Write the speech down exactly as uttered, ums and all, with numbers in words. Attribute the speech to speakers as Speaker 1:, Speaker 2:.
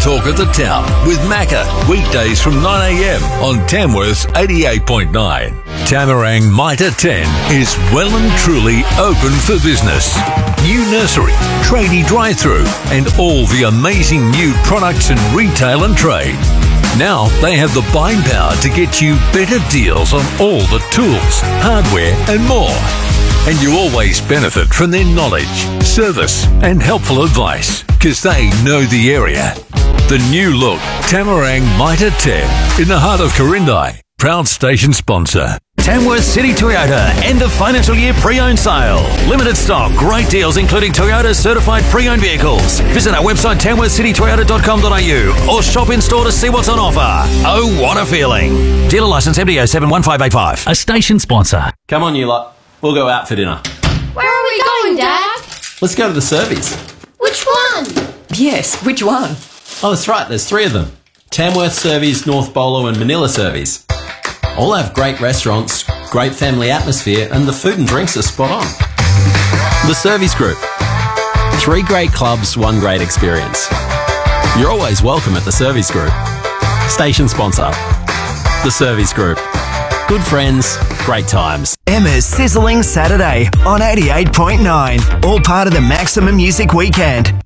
Speaker 1: talk of the town with Macca, weekdays from nine a m on Tamworth's eighty-eight point nine. Tamarang Mitre ten is well and truly open for business. New nursery, tradie drive-through, and all the amazing new products in retail and trade. Now they have the buying power to get you better deals on all the tools, hardware and more. And you always benefit from their knowledge, service and helpful advice, because they know the area. The new look Tamarang Mitre ten in the heart of Corindai. Proud station sponsor.
Speaker 2: Tamworth City Toyota, end of financial year pre-owned sale. Limited stock, great deals including Toyota certified pre-owned vehicles. Visit our website tamworth city toyota dot com dot a u or shop in store to see what's on offer. Oh, what a feeling. Dealer licence M D O seven one five eight five. A station sponsor.
Speaker 3: Come on, you lot. We'll go out for dinner.
Speaker 4: Where are we going, Dad?
Speaker 3: Let's go to the Servies.
Speaker 4: Which one?
Speaker 5: Yes, which one?
Speaker 3: Oh, that's right. There's three of them. Tamworth Servies, North Bolo and Manila Servies. All have great restaurants, great family atmosphere, and the food and drinks are spot on. The Servies Group. Three great clubs, one great experience. You're always welcome at the Servies Group. Station sponsor. The Servies Group. Good friends, great times.
Speaker 6: Emma's Sizzling Saturday on eighty-eight point nine. All part of the Maximum Music Weekend.